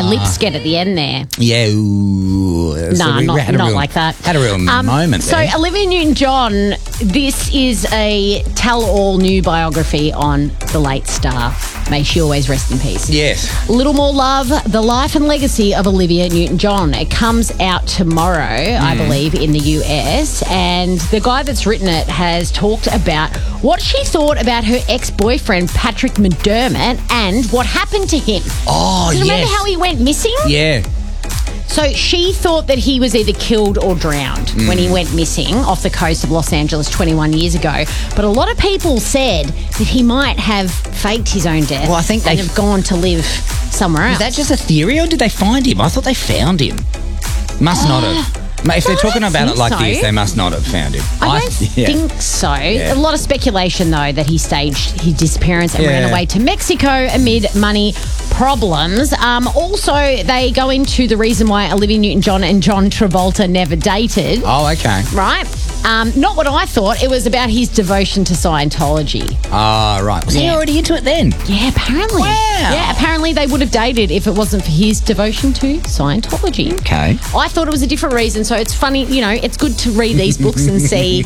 my lips get at the end there. Yeah. Ooh. Nah, not like that. Had a real moment So there. Olivia Newton-John, this is a tell-all new biography on the late star. May she always rest in peace. Yes. Little More Love, the life and legacy of Olivia Newton-John. It comes out tomorrow, I believe, in the US. And the guy that's written it has talked about what she thought about her ex-boyfriend, Patrick McDermott, and what happened to him. Oh, Do you yes. remember how he went missing? Yeah. So she thought that he was either killed or drowned when he went missing off the coast of Los Angeles 21 years ago. But a lot of people said that he might have faked his own death. Well, I think and they- have gone to live somewhere else. Is that just a theory, or did they find him? I thought they found him. Must not have. Mate, if they're talking about it like this, they must not have found him. I don't think so. A lot of speculation, though, that he staged his disappearance and ran away to Mexico amid money problems. Also, they go into the reason why Olivia Newton-John and John Travolta never dated. Oh, okay. Right? Not what I thought. It was about his devotion to Scientology. Ah, right. Was he already into it then? Yeah, apparently. Wow. Yeah, apparently they would have dated if it wasn't for his devotion to Scientology. Okay. I thought it was a different reason, so it's funny, you know, it's good to read these books and see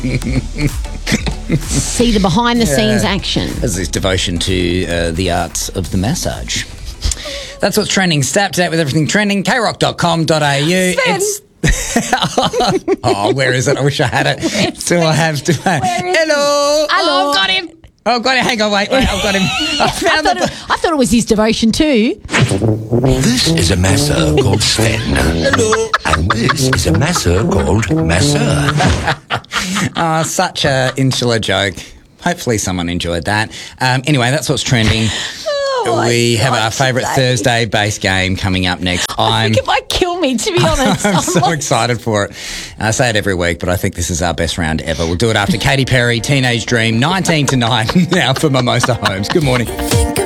the behind-the-scenes action. There's this devotion to the arts of the massage. That's what's trending. Stay up to date with everything trending. krock.com.au. It's oh, where is it? I wish I had it. Do I have to? Hello. Hello. I've got him. Oh, I've got it. Hang on, wait. I've got him. I thought it was his devotion too. This is a masser called Sven. Hello. And this is a masser called Masseur. Oh, such a insular joke. Hopefully someone enjoyed that. Anyway, that's what's trending. We have our favourite Thursday base game coming up next. I think it might kill me, to be honest. I'm so excited for it. I say it every week, but I think this is our best round ever. We'll do it after Katy Perry, Teenage Dream, 19 to 9 now for Mimosa Homes. Good morning.